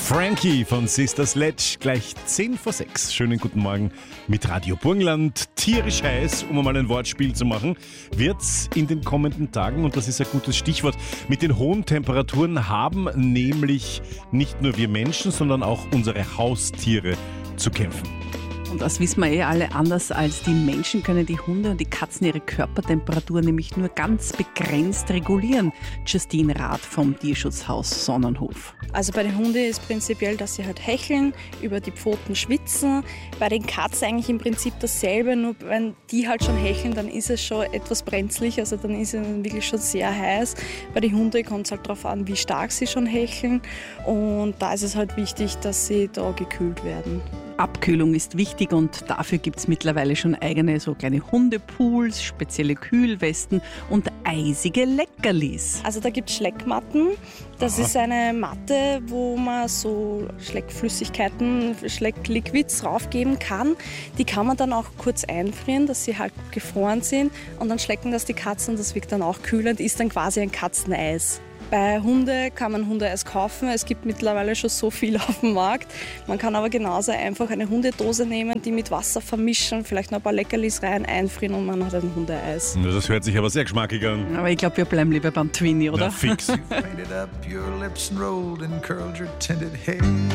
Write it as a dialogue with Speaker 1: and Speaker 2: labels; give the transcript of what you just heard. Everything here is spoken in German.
Speaker 1: Frankie von Sister Sledge, gleich 10 vor 6. Schönen guten Morgen mit Radio Burgenland. Tierisch heiß, um einmal ein Wortspiel zu machen, wird's in den kommenden Tagen, und das ist ein gutes Stichwort, mit den hohen Temperaturen haben nämlich nicht nur wir Menschen, sondern auch unsere Haustiere zu kämpfen.
Speaker 2: Und das wissen wir alle, anders als die Menschen können die Hunde und die Katzen ihre Körpertemperatur nämlich nur ganz begrenzt regulieren. Justine Rath vom Tierschutzhaus Sonnenhof.
Speaker 3: Also bei den Hunden ist prinzipiell, dass sie halt hecheln, über die Pfoten schwitzen. Bei den Katzen eigentlich im Prinzip dasselbe, nur wenn die halt schon hecheln, dann ist es schon etwas brenzlig, also dann ist es wirklich schon sehr heiß. Bei den Hunden kommt es halt darauf an, wie stark sie schon hecheln, und da ist es halt wichtig, dass sie da gekühlt werden.
Speaker 2: Abkühlung ist wichtig und dafür gibt es mittlerweile schon eigene so kleine Hundepools, spezielle Kühlwesten und eisige Leckerlis.
Speaker 3: Also da gibt es Schleckmatten. Das ist eine Matte, wo man so Schleckflüssigkeiten, Schleckliquids raufgeben kann. Die kann man dann auch kurz einfrieren, dass sie halt gefroren sind, und dann schlecken das die Katzen und das wirkt dann auch kühlend, ist dann quasi ein Katzeneis. Bei Hunde kann man Hundeeis kaufen. Es gibt mittlerweile schon so viel auf dem Markt. Man kann aber genauso einfach eine Hundedose nehmen, die mit Wasser vermischen, vielleicht noch ein paar Leckerlis rein, einfrieren, und man hat ein Hundeeis.
Speaker 1: Das hört sich aber sehr geschmackig an.
Speaker 2: Aber ich glaube, wir bleiben lieber beim Twinny, oder?
Speaker 1: Na, fix.